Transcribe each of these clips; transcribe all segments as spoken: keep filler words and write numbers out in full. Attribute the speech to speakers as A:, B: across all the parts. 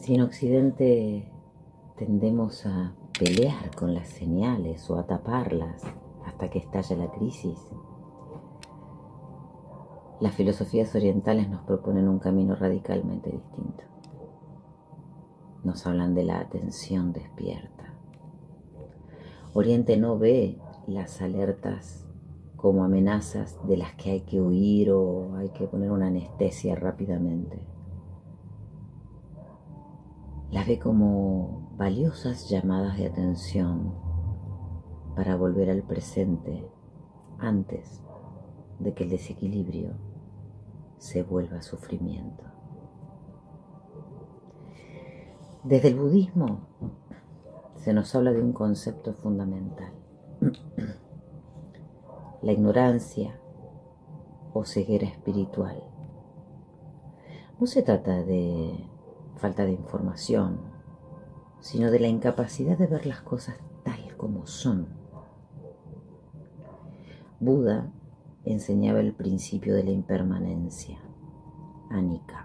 A: Si en Occidente tendemos a pelear con las señales o a taparlas hasta que estalla la crisis, las filosofías orientales nos proponen un camino radicalmente distinto. Nos hablan de la atención despierta. Oriente no ve las alertas como amenazas de las que hay que huir o hay que poner una anestesia rápidamente. Las ve como valiosas llamadas de atención para volver al presente antes de que el desequilibrio se vuelva sufrimiento. Desde el budismo se nos habla de un concepto fundamental: la ignorancia o ceguera espiritual. No se trata de falta de información, sino de la incapacidad de ver las cosas tal como son. Buda enseñaba el principio de la impermanencia, anicca.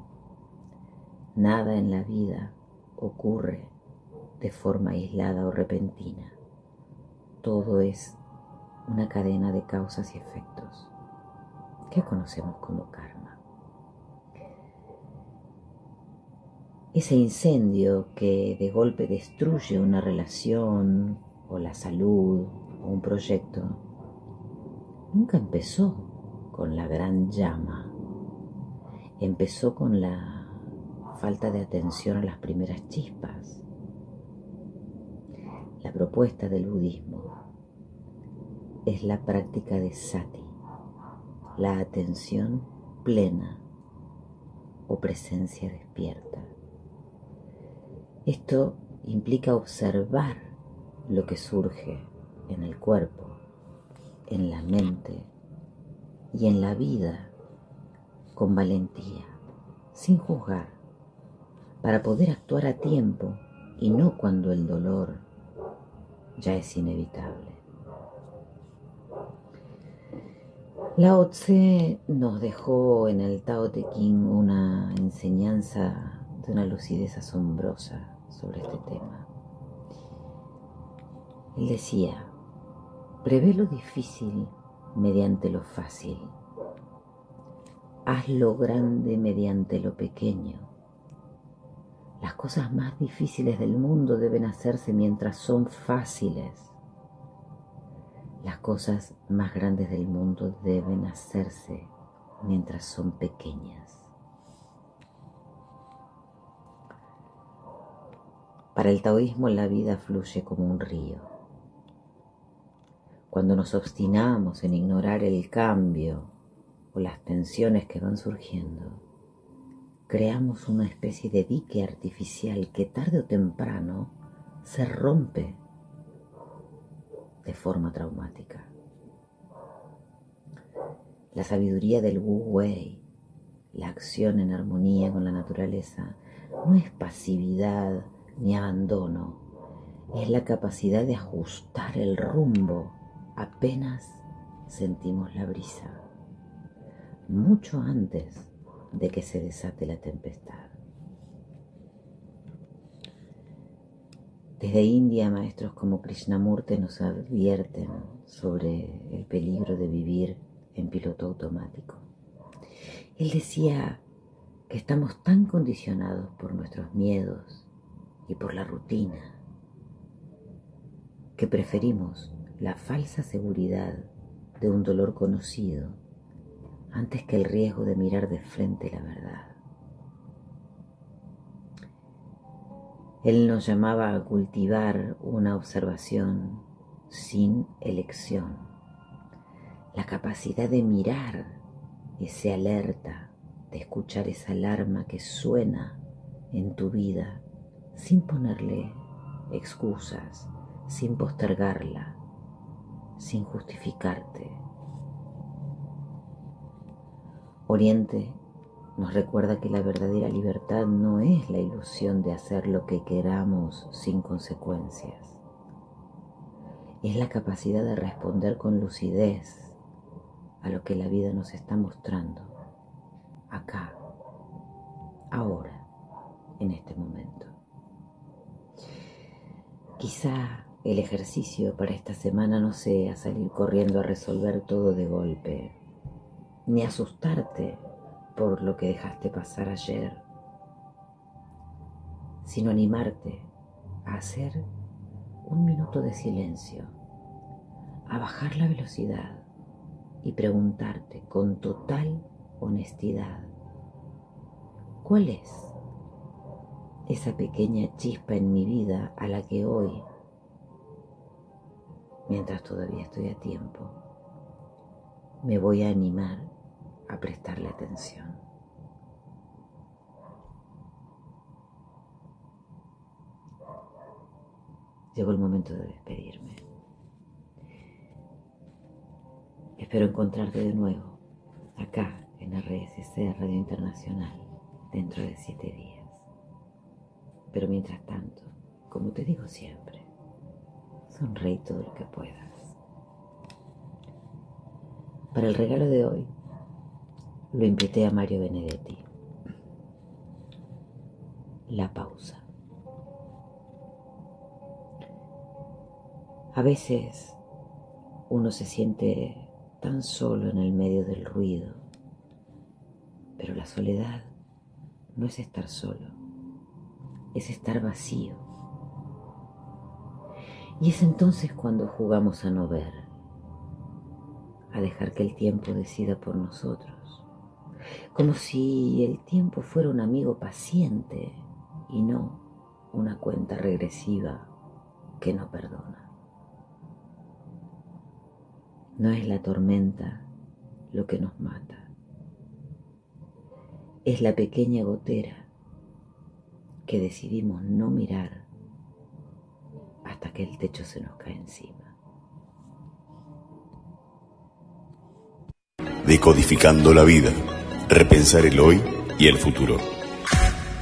A: Nada en la vida ocurre de forma aislada o repentina. Todo es una cadena de causas y efectos que conocemos como karma. Ese incendio que de golpe destruye una relación o la salud o un proyecto nunca empezó con la gran llama. Empezó con la falta de atención a las primeras chispas. La propuesta del budismo es la práctica de sati, la atención plena o presencia despierta. Esto implica observar lo que surge en el cuerpo, en la mente y en la vida con valentía, sin juzgar, para poder actuar a tiempo y no cuando el dolor ya es inevitable. Lao Tse nos dejó en el Tao Te Ching una enseñanza de una lucidez asombrosa sobre este tema. Él decía: prevé lo difícil mediante lo fácil. Haz lo grande mediante lo pequeño. Las cosas más difíciles del mundo deben hacerse mientras son fáciles. Las cosas más grandes del mundo deben hacerse mientras son pequeñas. Para el taoísmo la vida fluye como un río. Cuando nos obstinamos en ignorar el cambio o las tensiones que van surgiendo, creamos una especie de dique artificial que tarde o temprano se rompe de forma traumática. La sabiduría del Wu Wei, la acción en armonía con la naturaleza, no es pasividad ni abandono, es la capacidad de ajustar el rumbo apenas sentimos la brisa, mucho antes de que se desate la tempestad. Desde India, maestros como Krishnamurti nos advierten sobre el peligro de vivir en piloto automático. Él decía que estamos tan condicionados por nuestros miedos y por la rutina que preferimos la falsa seguridad de un dolor conocido antes que el riesgo de mirar de frente la verdad. Él nos llamaba a cultivar una observación sin elección, la capacidad de mirar ese alerta, de escuchar esa alarma que suena en tu vida sin ponerle excusas, sin postergarla, sin justificarte. Oriente nos recuerda que la verdadera libertad no es la ilusión de hacer lo que queramos sin consecuencias. Es la capacidad de responder con lucidez a lo que la vida nos está mostrando, acá, ahora. en este momento. Quizá el ejercicio para esta semana no sea salir corriendo a resolver todo de golpe, ni asustarte por lo que dejaste pasar ayer, sino animarte a hacer un minuto de silencio, a bajar la velocidad y preguntarte con total honestidad, ¿cuál es esa pequeña chispa en mi vida a la que hoy, mientras todavía estoy a tiempo, me voy a animar a prestarle atención? Llegó el momento de despedirme. Espero encontrarte de nuevo acá en R S C Radio Internacional dentro de siete días. Pero mientras tanto, como te digo siempre, sonreí todo lo que puedas. Para el regalo de hoy, lo invité a Mario Benedetti. La pausa. A veces uno se siente tan solo en el medio del ruido, pero la soledad no es estar solo, es estar vacío. Y es entonces cuando jugamos a no ver, a dejar que el tiempo decida por nosotros, como si el tiempo fuera un amigo paciente y no una cuenta regresiva que no perdona. No es la tormenta lo que nos mata, es la pequeña gotera que decidimos no mirar hasta que el techo se nos cae encima.
B: Decodificando la vida, repensar el hoy y el futuro.